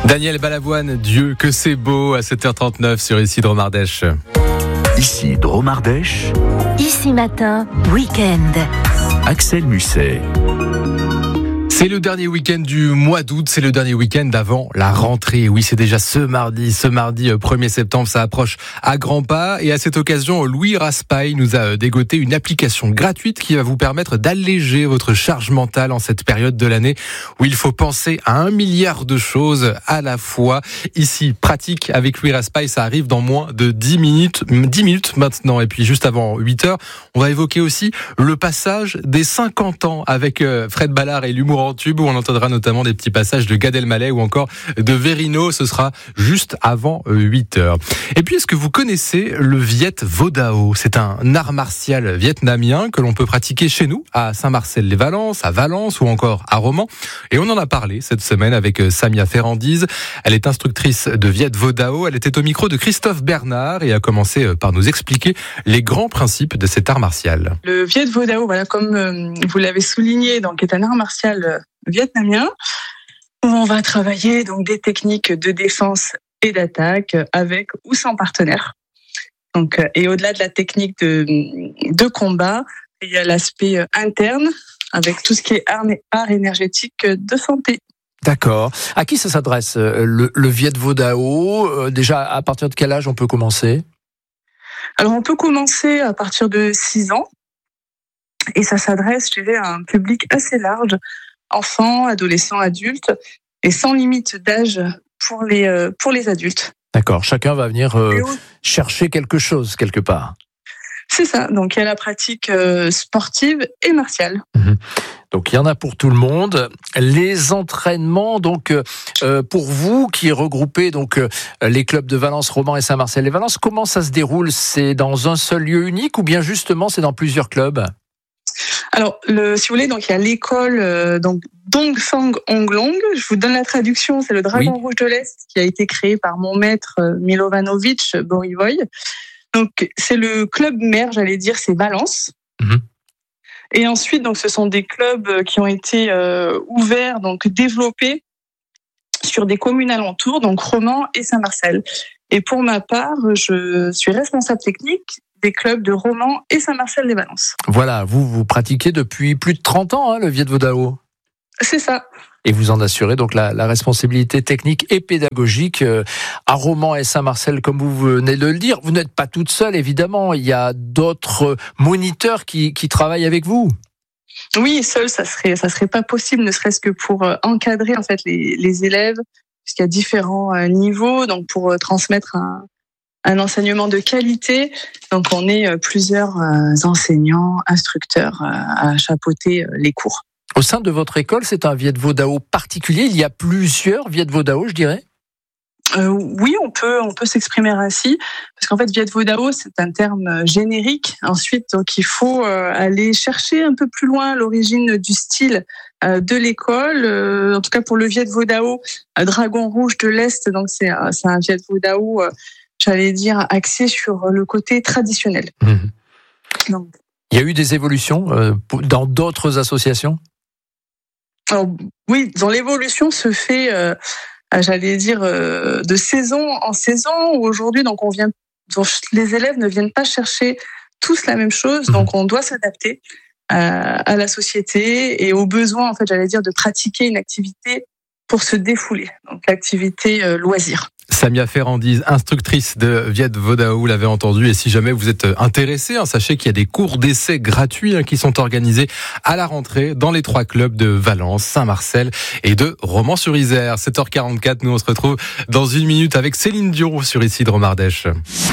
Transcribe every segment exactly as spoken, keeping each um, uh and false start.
Daniel Balavoine, Dieu que c'est beau, à sept heures trente-neuf sur Ici Drôme Ardèche. Ici Drôme Ardèche. Ici Matin, week-end. Axel Musset. C'est le dernier week-end du mois d'août, c'est le dernier week-end avant la rentrée. Oui, c'est déjà ce mardi, ce mardi premier septembre, ça approche à grands pas. Et à cette occasion, Louis Raspail nous a dégoté une application gratuite qui va vous permettre d'alléger votre charge mentale en cette période de l'année où il faut penser à un milliard de choses à la fois. Ici, pratique avec Louis Raspail, ça arrive dans moins de dix minutes, dix minutes maintenant. Et puis juste avant huit heures, on va évoquer aussi le passage des cinquante ans avec Fred Ballard et l'humour en tube, où on entendra notamment des petits passages de Gad Elmaleh ou encore de Verino. Ce sera juste avant huit heures. Et puis, est-ce que vous connaissez le Viet Vo Dao ? C'est un art martial vietnamien que l'on peut pratiquer chez nous, à Saint-Marcel-les-Valences, à Valence ou encore à Romans. Et on en a parlé cette semaine avec Samia Ferrandise. Elle est instructrice de Viet Vo Dao. Elle était au micro de Christophe Bernard et a commencé par nous expliquer les grands principes de cet art martial. Le Viet Vo Dao, voilà, comme euh, vous l'avez souligné, donc est un art martial euh, vietnamien où on va travailler donc des techniques de défense et d'attaque avec ou sans partenaire. Donc euh, et au-delà de la technique de de combat, il y a l'aspect euh, interne avec tout ce qui est art, art énergétique de santé. D'accord. À qui ça s'adresse le, le Viet Vo Dao ? euh, Déjà, à partir de quel âge on peut commencer ? Alors on peut commencer à partir de six ans et ça s'adresse, je dirais, à un public assez large, enfants, adolescents, adultes, et sans limite d'âge pour les euh, pour les adultes. D'accord. Chacun va venir euh, chercher quelque chose quelque part. C'est ça. Donc il y a la pratique euh, sportive et martiale. Mmh. Donc il y en a pour tout le monde. Les entraînements, donc euh, pour vous qui regroupez donc euh, les clubs de Valence, Romans et Saint-Marcel-les-Valences, comment ça se déroule ? C'est dans un seul lieu unique ou bien justement c'est dans plusieurs clubs ? Alors, le, si vous voulez, donc il y a l'école euh, donc Dong Fang Hong Long. Je vous donne la traduction. C'est le Dragon oui. Rouge de l'Est qui a été créé par mon maître euh, Milovanovic Borivoy. Donc c'est le club mère, j'allais dire, c'est Valence. Mmh. Et ensuite, donc ce sont des clubs qui ont été euh, ouverts, donc développés sur des communes alentours, donc Romans et Saint-Marcel. Et pour ma part, je suis responsable technique des clubs de Romans et Saint-Marcel-les-Valences. Voilà, vous, vous pratiquez depuis plus de trente ans, hein, le Viet Vo Dao. C'est ça. Et vous en assurez donc la, la responsabilité technique et pédagogique euh, à Romans et Saint-Marcel, comme vous venez de le dire. Vous n'êtes pas toute seule, évidemment. Il y a d'autres moniteurs qui, qui travaillent avec vous. Oui, seul, ça serait, ça serait pas possible, ne serait-ce que pour encadrer en fait les, les élèves, puisqu'il y a différents niveaux, donc pour transmettre un un enseignement de qualité. Donc, on est plusieurs enseignants, instructeurs à chapeauter les cours. Au sein de votre école, c'est un Viet Vo Dao particulier. Il y a plusieurs Viet Vo Dao, je dirais. Euh, oui, on peut, on peut s'exprimer ainsi, parce qu'en fait, Viet Vo Dao, c'est un terme générique. Ensuite, donc, il faut aller chercher un peu plus loin l'origine du style de l'école. En tout cas, pour le Viet Vo Dao, Dragon Rouge de l'Est, donc c'est, c'est un Viet Vo Dao, j'allais dire, axé sur le côté traditionnel. Mmh. Donc, il y a eu des évolutions euh, dans d'autres associations ? Alors, oui, dans l'évolution se fait, euh, j'allais dire, euh, de saison en saison, où aujourd'hui, donc, on vient, donc, les élèves ne viennent pas chercher tous la même chose, mmh. donc on doit s'adapter à, à la société et aux besoins, en fait, j'allais dire, de pratiquer une activité pour se défouler, donc l'activité euh, loisir. Samia Ferrandise, instructrice de Viet Vo Dao, vous l'avez entendu. Et si jamais vous êtes intéressé, hein, sachez qu'il y a des cours d'essai gratuits hein, qui sont organisés à la rentrée dans les trois clubs de Valence, Saint-Marcel et de Romans-sur-Isère. sept heures quarante-quatre, nous on se retrouve dans une minute avec Céline Dion sur Ici Drôme Ardèche.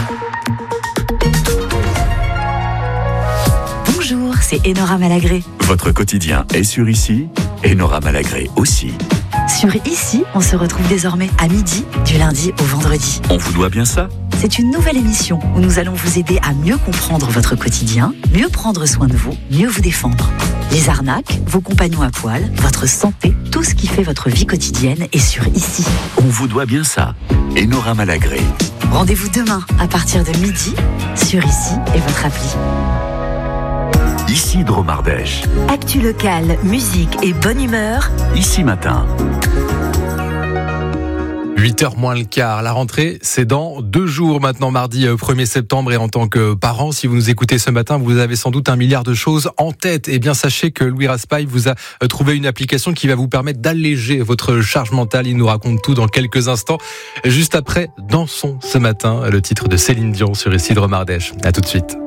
Bonjour, c'est Enora Malagré. Votre quotidien est sur Ici, Enora Malagré aussi. Sur Ici, on se retrouve désormais à midi, du lundi au vendredi. On vous doit bien ça ? C'est une nouvelle émission où nous allons vous aider à mieux comprendre votre quotidien, mieux prendre soin de vous, mieux vous défendre. Les arnaques, vos compagnons à poil, votre santé, tout ce qui fait votre vie quotidienne est sur Ici. On vous doit bien ça. Enora Malagré. Rendez-vous demain à partir de midi sur Ici et votre appli. Ici Drôme Ardèche. Actu locale, musique et bonne humeur. Ici Matin. huit heures moins le quart. La rentrée, c'est dans deux jours maintenant, mardi premier septembre. Et en tant que parent, si vous nous écoutez ce matin, vous avez sans doute un milliard de choses en tête. Eh bien, sachez que Louis Raspail vous a trouvé une application qui va vous permettre d'alléger votre charge mentale. Il nous raconte tout dans quelques instants. Juste après, Dansons ce matin, le titre de Céline Dion sur Isidre Mardèche. À tout de suite.